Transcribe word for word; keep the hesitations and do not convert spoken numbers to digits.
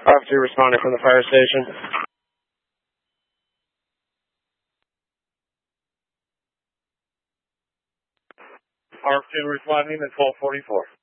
Officer responding from the fire station. R two responding at twelve forty-four.